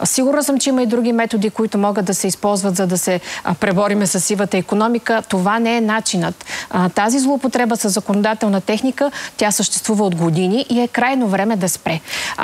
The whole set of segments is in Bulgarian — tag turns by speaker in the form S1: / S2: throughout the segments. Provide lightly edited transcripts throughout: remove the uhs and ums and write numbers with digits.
S1: Сигурна съм, че има и други методи, които могат да се използват, за да се пребориме с сивата икономика. Това не е начинът. Тази злоупотреба с законодателна техника, тя съществува от години и е крайно време да спре.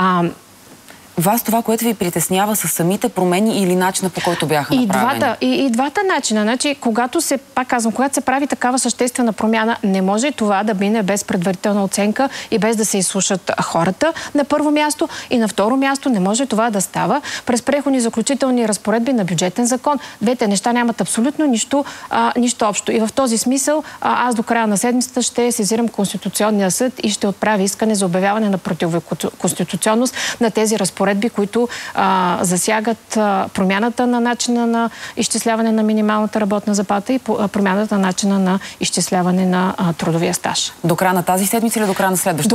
S2: Вас това, което ви притеснява, са самите промени или начина, по който бяха направени?
S1: И двата начина. Значи, когато се прави такава съществена промяна, не може това да мине без предварителна оценка и без да се изслушат хората на първо място. И на второ място не може това да става през преходни заключителни разпоредби на бюджетен закон. Двете неща нямат абсолютно нищо общо. И в този смисъл аз до края на седмицата ще сезирам Конституционния съд и ще отправя искане за обявяване на противоконституционност на тези разпоредби, които засягат промяната на начина на изчисляване на минималната работна заплата и промяната на начина на изчисляване на трудовия стаж.
S2: До края на тази седмица или до края на следващата?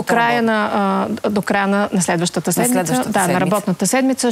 S1: До края на следващата седмица. На работната седмица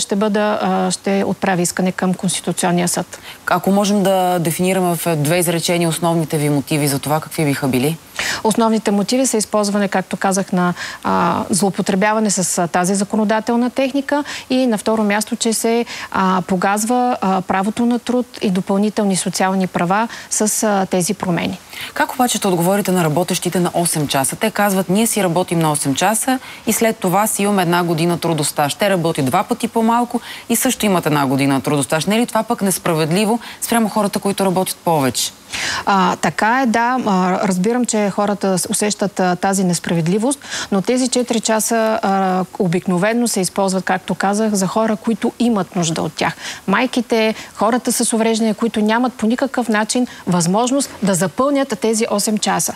S1: ще отправя искане към Конституционния съд.
S2: Ако можем да дефинираме в две изречения основните ви мотиви за това, какви биха били?
S1: Основните мотиви са използване, както казах, на злоупотребяване с тази законодателна техника и на второ място, че се погазва правото на труд и допълнителни социални права с тези промени.
S2: Как обаче ще отговорите на работещите на 8 часа? Те казват, ние си работим на 8 часа и след това си имаме една година трудостаж. Те работят 2 пъти по-малко и също имат една година трудостаж. Не е ли това пък несправедливо спрямо хората, които работят повече?
S1: Така е, да. Разбирам, че хората усещат тази несправедливост, но тези 4 часа обикновено се използват, както казах, за хора, които имат нужда от тях. Майките, хората с увреждания, които нямат по никакъв начин възможност да запълнят тези 8 часа.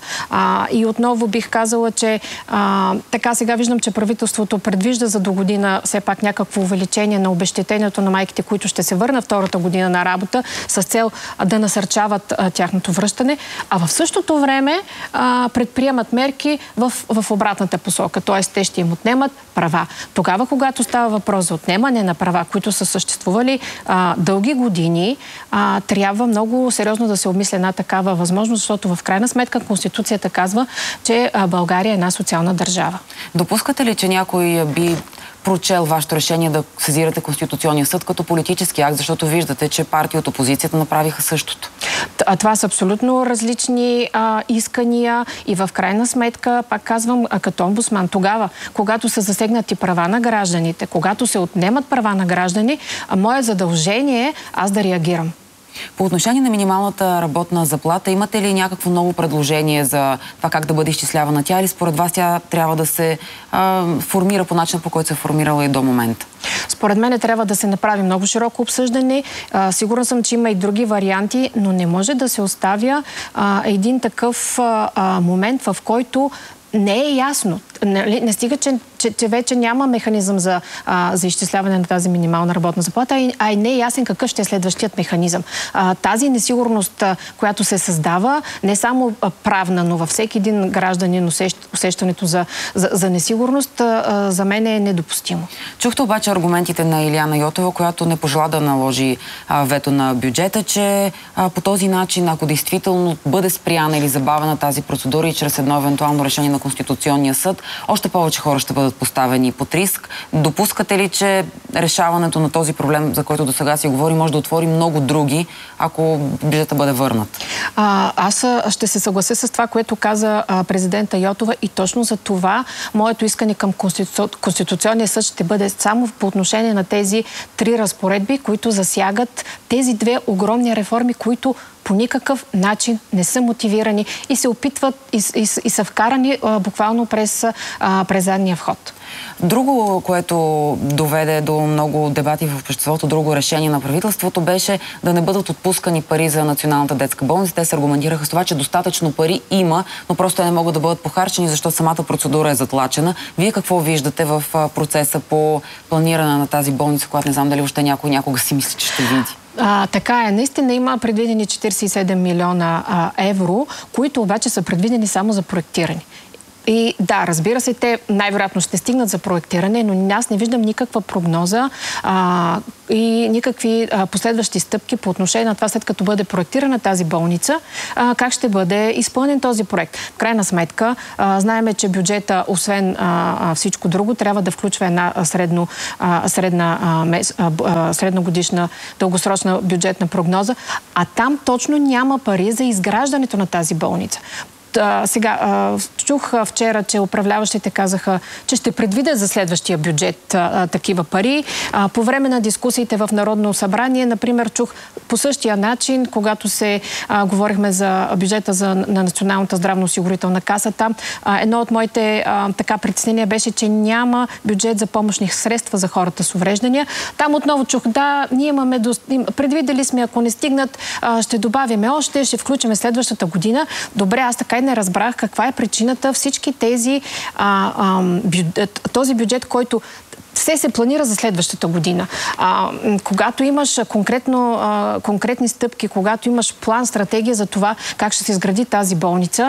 S1: И отново бих казала, че така сега виждам, че правителството предвижда за до година все пак някакво увеличение на обезщетението на майките, които ще се върнат втората година на работа с цел да насърчават тяхното връщане, а в същото време предприемат мерки в обратната посока. Т.е. те ще им отнемат права. Тогава, когато става въпрос за отнемане на права, които са съществували дълги години, трябва много сериозно да се обмисли една такава възможност, защото в крайна сметка Конституцията казва, че България е една социална държава.
S2: Допускате ли, че някой би прочел вашето решение да сезирате Конституционния съд като политически акт, защото виждате, че партии от опозицията направиха същото?
S1: Това са абсолютно различни искания и в крайна сметка, пак казвам, като омбудсман, тогава, когато са засегнати права на гражданите, когато се отнемат права на граждани, мое задължение е аз да реагирам.
S2: По отношение на минималната работна заплата, имате ли някакво ново предложение за това как да бъде изчислявана тя или според вас тя трябва да се формира по начина, по който се е формирала и до момента?
S1: Според мен трябва да се направи много широко обсъждане. Сигурна съм, че има и други варианти, но не може да се оставя един такъв момент, в който не е ясно. Не стига, че вече няма механизъм за изчисляване на тази минимална работна заплата, а и не е ясен какъв ще е следващият механизъм. Тази несигурност, която се създава, не само правна, но във всеки един гражданин усещането за несигурност, за мен е недопустимо.
S2: Чухте обаче аргументите на Илияна Йотова, която не пожела да наложи вето на бюджета, че по този начин, ако действително бъде спряна или забавена тази процедура и чрез едно евентуално решение на Конституционния съд, още повече хора ще бъдат поставени под риск. Допускате ли, че решаването на този проблем, за който до сега си говори, може да отвори много други, ако бюджета бъде върнат?
S1: Аз ще се съглася с това, което каза президента Йотова и точно за това моето искане към Конституционния съд ще бъде само по отношение на тези 3 разпоредби, които засягат тези 2 огромни реформи, които по никакъв начин не са мотивирани и се опитват и са вкарани буквално през задния вход.
S2: Друго, което доведе до много дебати в обществото, друго решение на правителството беше да не бъдат отпускани пари за Националната детска болница. Те се аргументираха с това, че достатъчно пари има, но просто не могат да бъдат похарчени, защото самата процедура е затлачена. Вие какво виждате в процеса по планиране на тази болница, когато не знам дали още някой някога си мисли, че ще види?
S1: Така е. Наистина има предвидени 47 милиона евро, които обаче са предвидени само за проектиране. И да, разбира се, те най-вероятно ще стигнат за проектиране, но аз не виждам никаква прогноза и никакви последващи стъпки по отношение на това, след като бъде проектирана тази болница, как ще бъде изпълнен този проект. В крайна сметка, знаеме, че бюджета, освен всичко друго, трябва да включва една средногодишна дългосрочна бюджетна прогноза, а там точно няма пари за изграждането на тази болница. Сега, чух вчера, че управляващите казаха, че ще предвидят за следващия бюджет такива пари. По време на дискусиите в Народно събрание, например, чух по същия начин, когато говорихме за бюджета на Националната здравноосигурителна каса, там едно от моите притеснения беше, че няма бюджет за помощни средства за хората с увреждания. Там отново чух, да, ние имаме предвидели сме, ако не стигнат, ще добавяме още, ще включим следващата година. Добре, аз така и не разбрах каква е причината всички тези този бюджет, който все се планира за следващата година. Когато имаш конкретни стъпки, когато имаш план, стратегия за това как ще се изгради тази болница,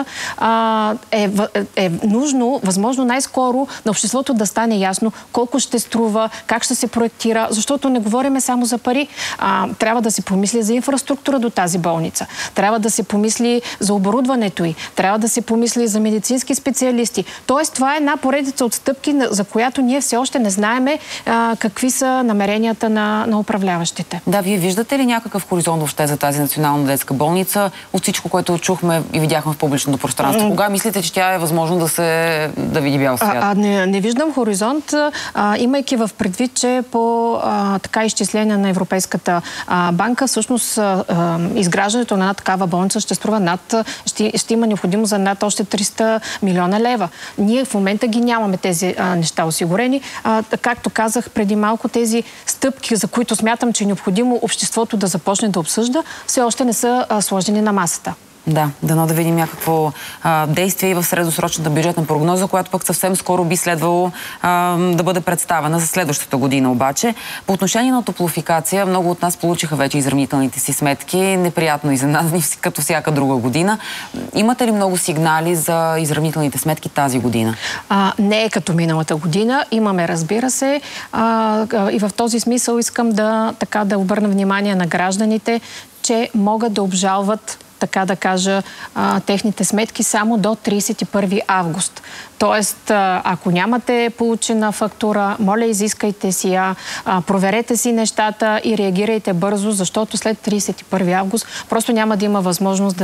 S1: е нужно, възможно най-скоро на обществото да стане ясно колко ще струва, как ще се проектира, защото не говориме само за пари. Трябва да се помисли за инфраструктура до тази болница. Трябва да се помисли за оборудването й. Трябва да се помисли за медицински специалисти. Тоест, това е една поредица от стъпки, за която ние все още не знаем какви са намеренията на управляващите. Да,
S2: вие виждате ли някакъв хоризонт въобще за тази национална детска болница от всичко, което чухме и видяхме в публичното пространство? Кога мислите, че тя е възможно да види бял свят?
S1: Не виждам хоризонт, имайки в предвид, че по така изчисления на Европейската банка, всъщност изграждането на една такава болница ще струва ще има необходимост за над още 300 милиона лева. Ние в момента ги нямаме тези неща осигурени. Както казах преди малко, тези стъпки, за които смятам, че е необходимо обществото да започне да обсъжда, все още не са сложени на масата.
S2: Да, дано да видим някакво действие и в средносрочната бюджетна прогноза, която пък съвсем скоро би следвало да бъде представена за следващата година обаче. По отношение на топлофикация, много от нас получиха вече изравнителните си сметки, неприятно изненадани като всяка друга година. Имате ли много сигнали за изравнителните сметки тази година?
S1: Не е като миналата година. Имаме, разбира се. И в този смисъл искам да обърна внимание на гражданите, че могат да обжалват, така да кажа, техните сметки само до 31 август. Тоест, ако нямате получена фактура, моля, изискайте си я, проверете си нещата и реагирайте бързо, защото след 31 август просто няма да има възможност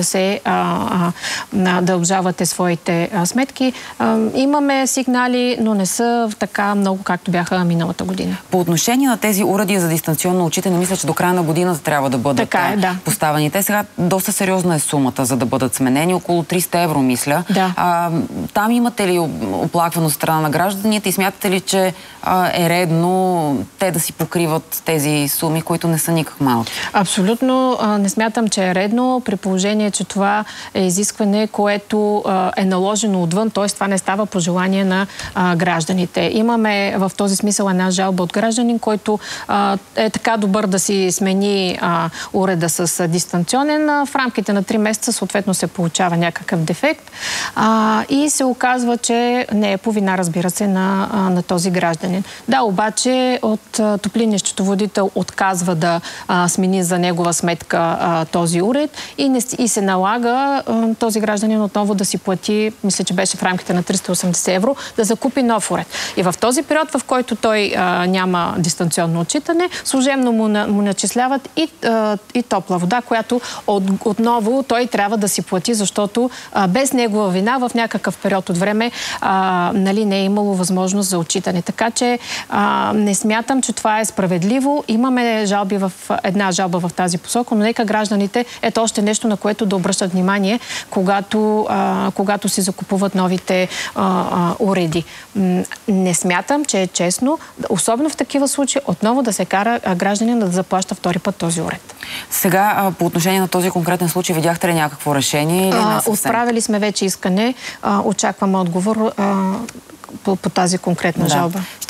S1: да обжалвате своите сметки. Имаме сигнали, но не са така много, както бяха миналата година.
S2: По отношение на тези уреди за дистанционно отчитане, мисля, че до края на годината трябва да бъдат поставени. Те сега доста сериозна е сумата, за да бъдат сменени. Около 300 евро, мисля.
S1: Да.
S2: Там имате ли оплакване от страна на гражданите и смятате ли, че е редно те да си покриват тези суми, които не са никак малки?
S1: Абсолютно не смятам, че е редно, при положение, че това е изискване, което е наложено отвън, т.е. това не става по желание на гражданите. Имаме в този смисъл една жалба от гражданин, който е така добър да си смени уреда с дистанционен. В рамките на 3 месеца съответно се получава някакъв дефект и се оказва, че не е по вина, разбира се, на този гражданин. Да, обаче от топлинния счетоводител отказва да смени за негова сметка този уред и се налага този гражданин отново да си плати, мисля, че беше в рамките на 380 евро, да закупи нов уред. И в този период, в който той няма дистанционно отчитане, служебно му начисляват и топла вода, която отново той трябва да си плати, защото без негова вина в някакъв период от време не е имало възможност за отчитане. Така че не смятам, че това е справедливо. Имаме една жалба в тази посока, но нека гражданите, ето още нещо, на което да обръщат внимание, когато си закупуват новите уреди. Не смятам, че е честно, особено в такива случаи, отново да се кара гражданин да заплаща втори път този уред.
S2: Сега, по отношение на този конкретен случай, видяхте ли някакво решение или не съвсем?
S1: Отправили сме вече искане. Очаквам отговор по тази конкретна жалба.
S2: Ще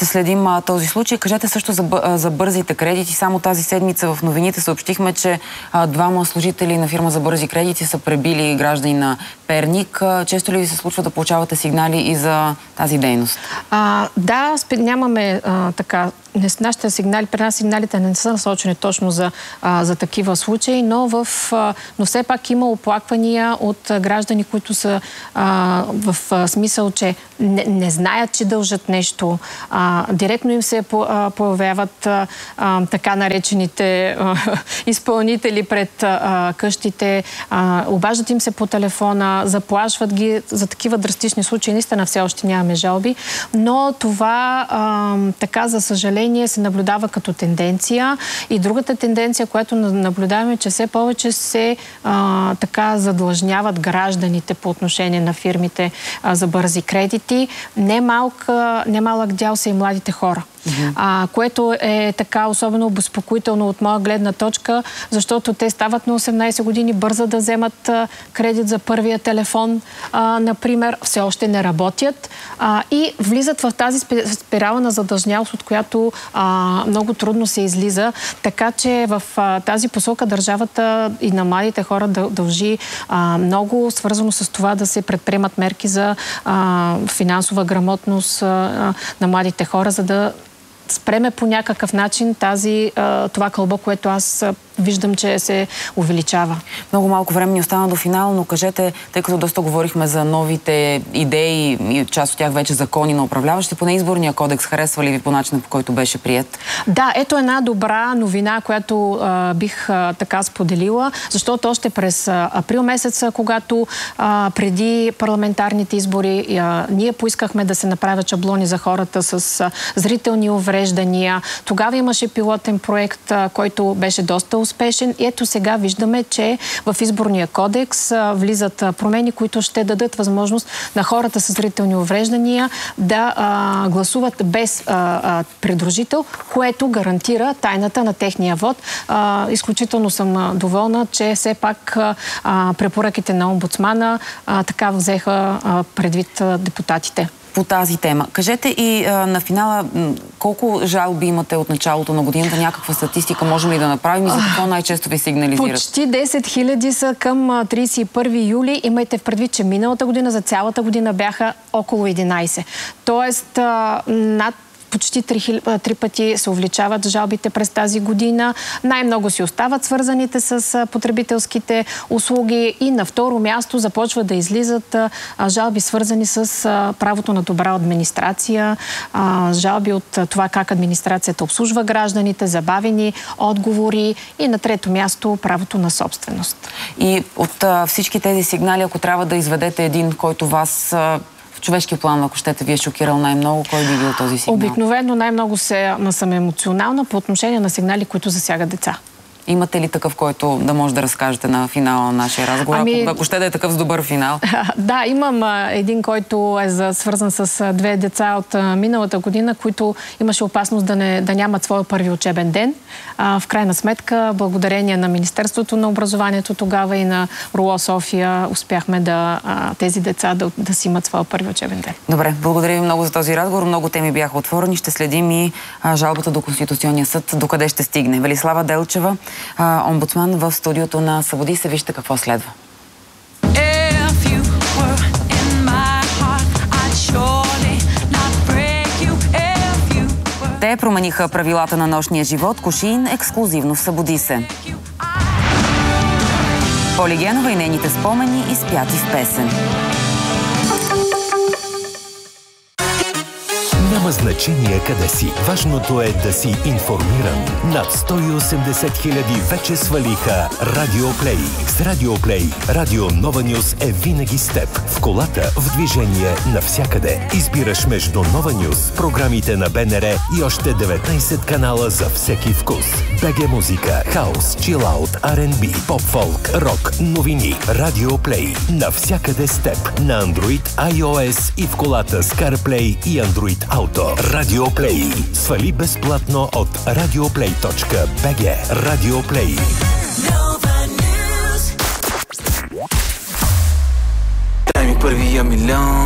S2: Ще следим този случай. Кажете също за бързите кредити. Само тази седмица в новините съобщихме, че двама служители на фирма за бързи кредити са пребили граждани на Перник. Често ли ви се случва да получавате сигнали и за тази дейност?
S1: Да, нямаме така. Нашите сигнали, при нас сигналите не са насочени точно за такива случаи, но все пак има оплаквания от граждани, които са в смисъл, че не знаят, че дължат нещо. Директно им се появяват така наречените изпълнители пред къщите, обаждат им се по телефона, заплашват ги. За такива драстични случаи наистина все още нямаме жалби, но това така, за съжаление, се наблюдава като тенденция. И другата тенденция, която наблюдаваме, че все повече се така задлъжняват гражданите по отношение на фирмите за бързи кредити. Немалък дял са и младите хора. Което е така особено обезпокоително от моя гледна точка, защото те стават на 18 години, бързат да вземат кредит за първия телефон, например, все още не работят и влизат в тази спирала на задлъжнялост, от която много трудно се излиза. Така че в тази посока държавата и на младите хора дължи много, свързано с това да се предприемат мерки за финансова грамотност на младите хора, за да спреме по някакъв начин това кълбо, което аз виждам, че се увеличава.
S2: Много малко време ни остана до финал, но кажете, тъй като доста говорихме за новите идеи и част от тях вече закони на управляващи, поне изборния кодекс харесва ли ви по начина, по който беше приет?
S1: Да, ето една добра новина, която бих така споделила, защото още през април месец, когато преди парламентарните избори ние поискахме да се направят шаблони за хората с зрителни увреждания. Тогава имаше пилотен проект, който беше доста успешен. И ето сега виждаме, че в изборния кодекс влизат промени, които ще дадат възможност на хората с зрителни увреждания да гласуват без придружител, което гарантира тайната на техния вод. Изключително съм доволна, че все пак препоръките на омбудсмана така взеха предвид депутатите.
S2: По тази тема. Кажете и на финала колко жалби имате от началото на годината, някаква статистика можем ли да направим и за какво най-често ви сигнализират?
S1: Почти 10 000 са към 31 юли. Имайте в предвид, че миналата година за цялата година бяха около 11. Тоест над почти 3 пъти се увеличават жалбите през тази година. Най-много си остават свързаните с потребителските услуги и на второ място започват да излизат жалби свързани с правото на добра администрация, жалби от това как администрацията обслужва гражданите, забавени отговори и на трето място правото на собственост.
S2: И от всички тези сигнали, ако трябва да изведете един, който вас човешки план, ако щете, ви е шокирал най-много, кой би бил този сигнал?
S1: Обикновено най-много съм емоционална по отношение на сигнали, които засягат деца.
S2: Имате ли такъв, който да може да разкажете на финала на нашия разговор? Ако ще да е такъв с добър финал.
S1: Да, имам един, който е свързан с 2 деца от миналата година, които имаше опасност да нямат своя първи учебен ден. В крайна сметка, благодарение на Министерството на образованието тогава и на РУО София, успяхме тези деца да си имат своя първи учебен ден.
S2: Добре, благодаря ви много за този разговор. Много теми бяха отворени. Ще следим и жалбата до Конституционния съд, докъде ще стигне. Велислава Делчева, омбудсман в студиото на Събуди се. Вижте какво следва. Те промениха правилата на нощния живот. Кошин ексклузивно в Събуди се. Поли Генова и нейните спомени изпяти в песен.
S3: Няма значение къде си. Важното е да си информиран. Над 180 000 вече свалиха Радиоплей. С Радиоплей Радио Нова Нюс е винаги с теб. В колата, в движение, навсякъде. Избираш между Нова Нюс, програмите на БНР и още 19 канала за всеки вкус. БГ музика, хаус, чилаут, R&B, поп-фолк, рок, новини. Радиоплей. Навсякъде с теб. На Android, iOS и в колата с CarPlay и Android Auto. Радиоплей. Свали безплатно от radioplay.bg. Радиоплей. Дай ми първия милион.